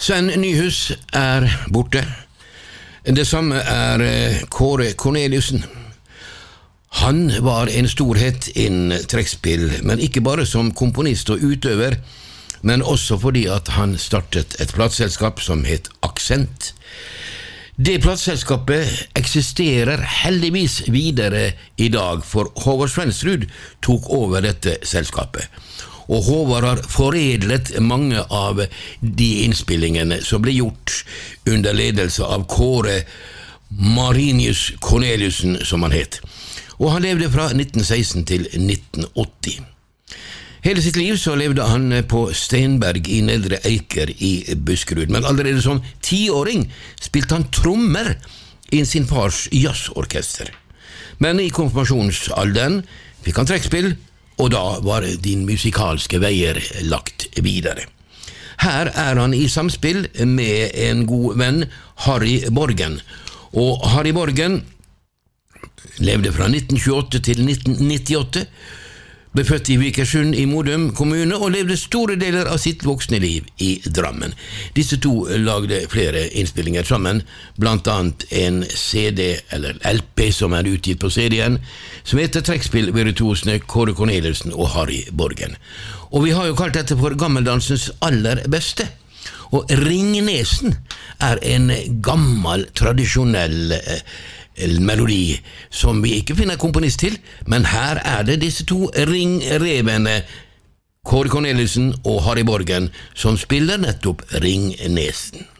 Sven Nyhus borte. Det samme Kåre Corneliussen. Han var en storhet innen trekkspill, men ikke bare som komponist og utøver, men også fordi at han startet et plateselskap som het Accent. Det plateselskapet eksisterer heldigvis videre i dag, for Håvard Svensrud tok over dette selskapet. Og Håvard har foredlet mange av de innspillingene som ble gjort under ledelse av Kåre Marinius Corneliussen, som han het. Og han levde fra 1916 til 1980. Hele sitt liv så levde han på Steinberg i Nedre Eiker i Buskerud, men allerede som 10-åring spilte han trommer i sin fars jazzorkester. Men i konfirmasjonsalderen fikk han trekkspill, og da var de musikalske veier lagt videre. Her han i samspill med en god venn, Harry Borgen. Og Harry Borgen levde fra 1928 til 1998, ble født i Vikersund i Modum kommune og levde store deler av sitt voksne liv i Drammen. Disse to lagde flere innspillinger sammen, blant annet en CD, eller LP som utgitt på CD-en, som heter Trekkspill-virtuosene Kåre Corneliussen og Harry Borgen. Og vi har jo kalt dette for gammeldansens aller beste. Og Ringnesen en gammel, tradisjonell melodi som vi ikke finner komponist til, men her det disse to ringrevene Kåre Corneliussen og Harry Borgen som spiller nettopp Ringnesen.